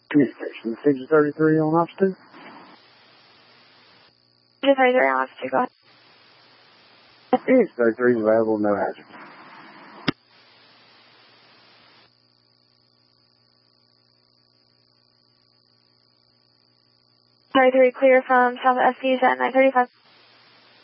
Communication, Stage 33 on Ops 2. Stage 33 on Ops 2, go ahead. Stage 33 is available, no hazard. Clear from South SC at 935.